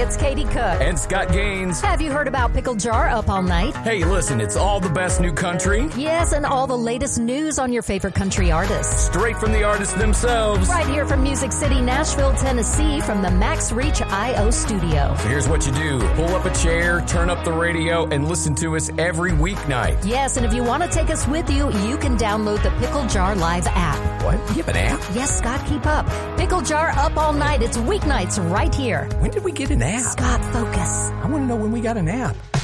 it's Katie Cook. And Scott Gaines. Have you heard about Pickle Jar Up All Night? Hey, listen, it's all the best new country. Yes, and all the latest news on your favorite country artists. Straight from the artists themselves. Right here from Music City, Nashville, Tennessee, from the Max Reach I.O. studio. So here's what you do. Pull up a chair, turn up the radio, and listen to us every weeknight. Yes, and if you want to take us with you, you can download the Pickle Jar Live app. What? You have an app? Yes, Scott, keep up. Pickle Jar Up All Night. It's weeknights right here. When did we get an app? Scott, focus. I want to know when we got an app.